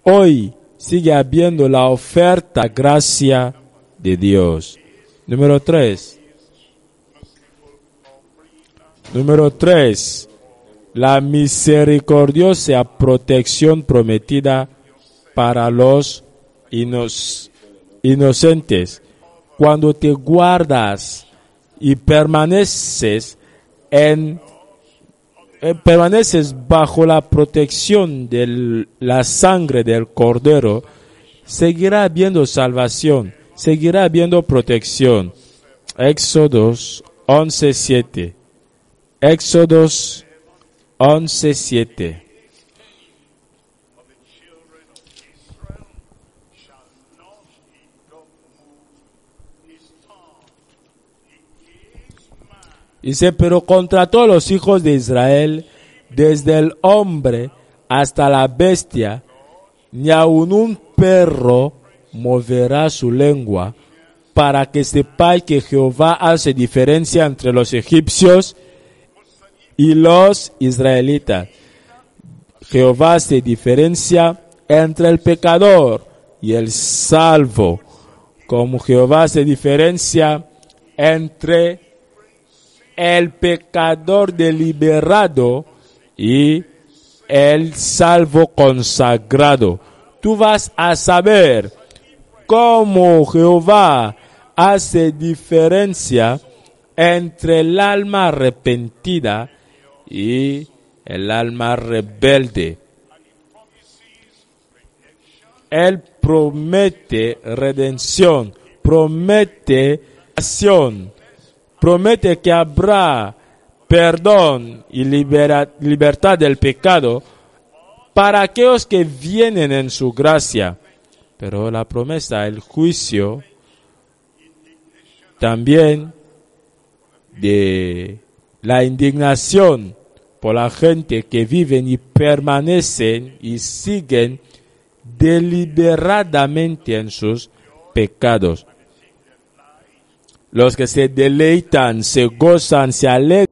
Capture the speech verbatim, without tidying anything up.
hoy sigue habiendo la oferta gracia de Dios. Número tres. Número tres. La misericordiosa protección prometida para los inos- inocentes. Cuando te guardas y permaneces en eh, permaneces bajo la protección de la sangre del Cordero, seguirá habiendo salvación, seguirá habiendo protección. Éxodos once siete. Éxodos once siete. Dice, pero contra todos los hijos de Israel, desde el hombre hasta la bestia, ni aun un perro moverá su lengua, para que sepáis que Jehová hace diferencia entre los egipcios y los israelitas. Jehová hace diferencia entre el pecador y el salvo, como Jehová hace diferencia entre el pecador deliberado y el salvo consagrado. Tú vas a saber cómo Jehová hace diferencia entre el alma arrepentida y el alma rebelde. Él promete redención, promete acción, promete que habrá perdón y libera, libertad del pecado para aquellos que vienen en su gracia. Pero la promesa, el juicio, también de la indignación por la gente que viven y permanecen y siguen deliberadamente en sus pecados. Los que se deleitan, se gozan, se alegran